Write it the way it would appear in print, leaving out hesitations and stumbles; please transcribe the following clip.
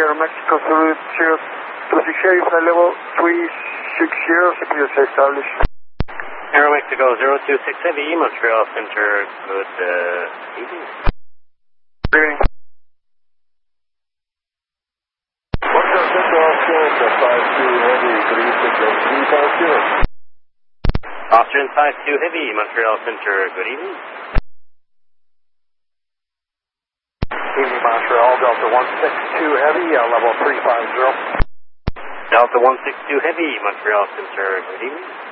Aeromexico Zulu 026 Heavy, flight level 360, CPUSA established. Aeromexico 026 Heavy, Montreal Center, good evening. Good evening. Montreal Center, Austrian 52 Heavy, good evening, 350. Austrian 52 Heavy, Montreal Center, good evening. Evening, Montreal, Delta 162 Heavy, level 350. Delta 162 Heavy, Montreal Center, good evening.